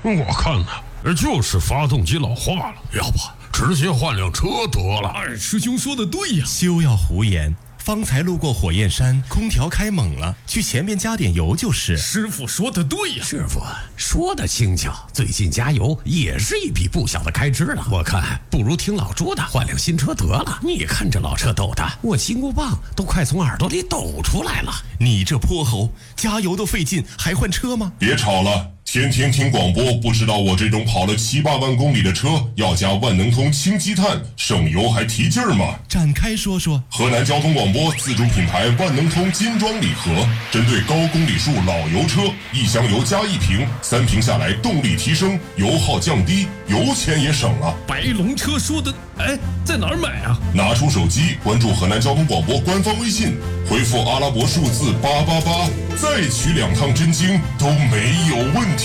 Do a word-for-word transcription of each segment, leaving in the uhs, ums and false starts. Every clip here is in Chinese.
我看呢，就是发动机老化了，要不直接换辆车得了。 二师兄说的对呀， 休要胡言。方才路过火焰山，空调开猛了，去前面加点油就是。 师傅说的对呀， 师傅说的轻巧，最近加油也是一笔不小的开支了。我看不如听老朱的，换辆新车得了。你看这老车抖的，我金箍棒都快从耳朵里抖出来了。 你这泼猴，加油都费劲，还换车吗？ 别吵了。天天听广播，不知道我这种跑了七八万公里的车要加万能通氢积碳，省油还提劲儿吗？ 展开说说。 河南交通广播自主品牌万能通金装礼盒，针对高公里数老油车，一箱油加一瓶，三瓶下来动力提升，油耗降低，油钱也省了。 白龙车说的，哎，在哪儿买啊？ 拿出手机关注河南交通广播官方微信，回复阿拉伯数字八八八，再取两趟真经都没有问题。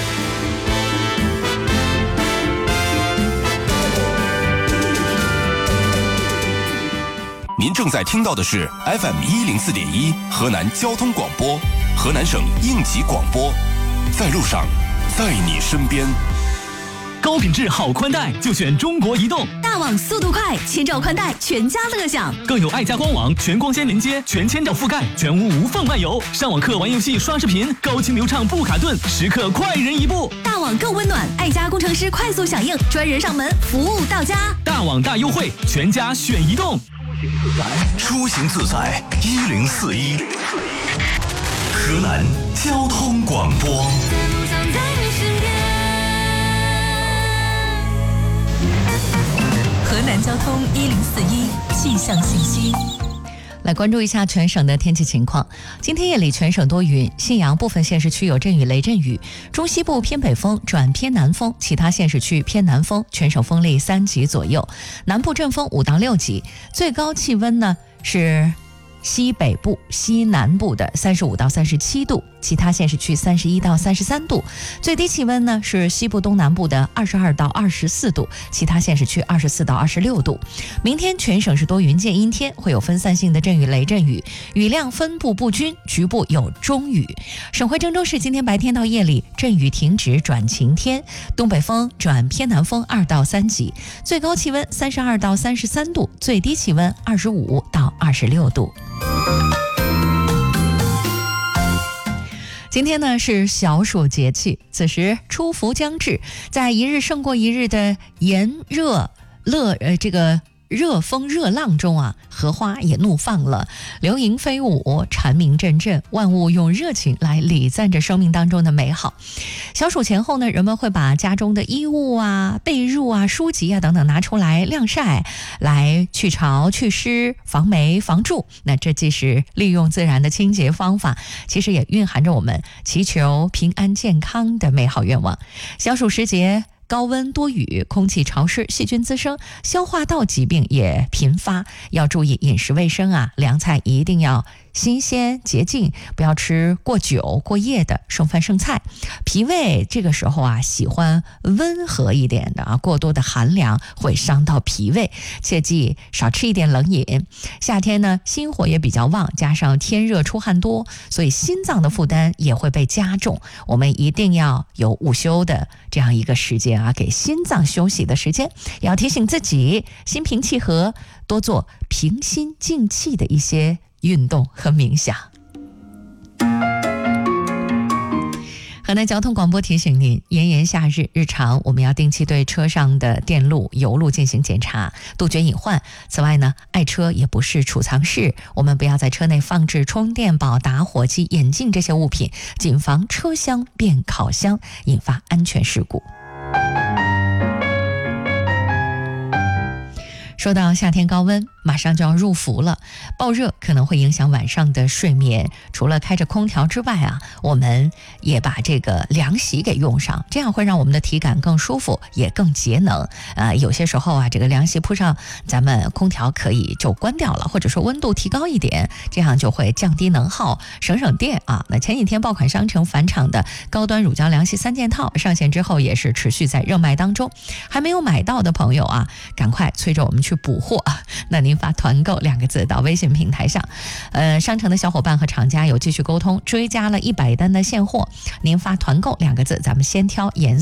您正在听到的是 F M 一零四点一河南交通广播，河南省应急广播，在路上，在你身边。 高品质好宽带就选中国移动， 大网速度快，千兆宽带全家乐享， 更有爱家官网全光纤连接，全千兆覆盖，全屋无缝漫游，上网课玩游戏刷视频，高清流畅不卡顿，时刻快人一步。 大网更温暖，爱家工程师快速响应，专人上门，服务到家。 大网大优惠，全家选移动。 出行自在一零四一，河南交通广播。 河南交通一零四一气象信息。来关注一下全省的天气情况。今天夜里全省多云，信阳部分县市区有阵雨雷阵雨，中西部偏北风转偏南风，其他县市区偏南风，全省风力三级左右，南部阵风五到六级，最高气温呢是西北部、西南部的三十五到三十七度，其他县市区三十一到三十三度。最低气温呢是西部东南部的二十二到二十四度，其他县市区二十四到二十六度。明天全省是多云见阴天，会有分散性的阵雨雷阵雨，雨量分布不均，局部有中雨。省会郑州市今天白天到夜里阵雨停止转晴天，东北风转偏南风二到三级，最高气温三十二到三十三度，最低气温二十五到二十六度。今天呢是小暑节气，此时初伏将至，在一日胜过一日的炎热乐呃这个热风热浪中啊，荷花也怒放了，流萤飞舞，蝉鸣阵阵，万物用热情来礼赞着生命当中的美好。小暑前后呢，人们会把家中的衣物啊、被褥啊、书籍啊等等拿出来晾晒，来去潮、去湿、防霉、防蛀。那这既是利用自然的清洁方法，其实也蕴含着我们祈求平安健康的美好愿望。小暑时节，高温多雨，空气潮湿，细菌滋生，消化道疾病也频发，要注意饮食卫生啊，凉菜一定要新鲜洁净，不要吃过久过夜的剩饭剩菜。脾胃这个时候啊，喜欢温和一点的啊，过多的寒凉会伤到脾胃，切记少吃一点冷饮。夏天呢，心火也比较旺，加上天热出汗多，所以心脏的负担也会被加重。我们一定要有午休的这样一个时间啊，给心脏休息的时间，也要提醒自己心平气和，多做平心静气的一些运动和冥想。河南交通广播提醒您，炎炎夏日，日常我们要定期对车上的电路、油路进行检查，杜绝隐患。此外呢，爱车也不是储藏室，我们不要在车内放置充电宝、打火机、眼镜这些物品，谨防车厢变烤箱，引发安全事故。说到夏天高温，马上就要入伏了，暴热可能会影响晚上的睡眠。除了开着空调之外啊，我们也把这个凉席给用上，这样会让我们的体感更舒服，也更节能。呃，有些时候啊，这个凉席铺上，咱们空调可以就关掉了，或者说温度提高一点，这样就会降低能耗，省省电啊。那前几天爆款商城返场的高端乳胶凉席三件套上线之后，也是持续在热卖当中。还没有买到的朋友啊，赶快催着我们去补货。那您发团购两个字到微信平台上，呃，商城的小伙伴和厂家有继续沟通，追加了一百单的现货，您发团购两个字，咱们先挑颜色